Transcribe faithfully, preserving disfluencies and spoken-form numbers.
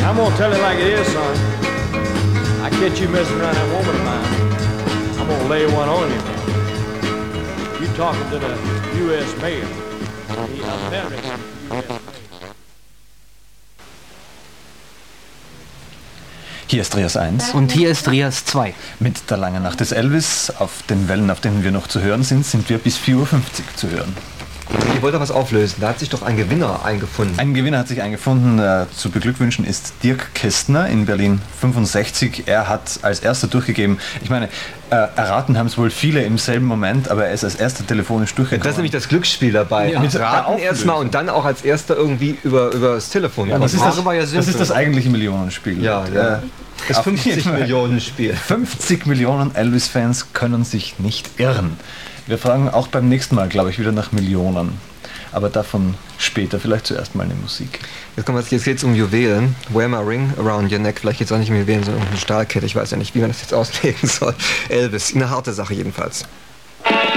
I'm gonna tell it like it is, son. I catch you messing around that woman of mine, I'm gonna lay one on you. You talking to the U S mayor, the American U S mayor. Hier ist Trias eins. Und hier ist Trias zwei. Mit der langen Nacht des Elvis. Auf den Wellen, auf denen wir noch zu hören sind, sind wir bis vier Uhr fünfzig zu hören. Ich wollte was auflösen. Da hat sich doch ein Gewinner eingefunden. Ein Gewinner hat sich eingefunden. Äh, zu beglückwünschen ist Dirk Kästner in Berlin fünfundsechzig. Er hat als erster durchgegeben. Ich meine, äh, erraten haben es wohl viele im selben Moment, aber er ist als erster telefonisch durchgekommen. Das ist nämlich das Glücksspiel dabei. Ja. Mit Raten erstmal und dann auch als erster irgendwie über, über das Telefon. Ja, das, ist das, war ja das ist das eigentliche Millionenspiel. Ja, ja. Äh, Das fünfzig Millionen Spiel. fünfzig Millionen Elvis-Fans können sich nicht irren. Wir fragen auch beim nächsten Mal, glaube ich, wieder nach Millionen. Aber davon später, vielleicht zuerst mal eine Musik. Jetzt, jetzt geht es um Juwelen. Wear my ring around your neck. Vielleicht geht es auch nicht um Juwelen, sondern um eine Stahlkette. Ich weiß ja nicht, wie man das jetzt auslegen soll. Elvis, eine harte Sache jedenfalls.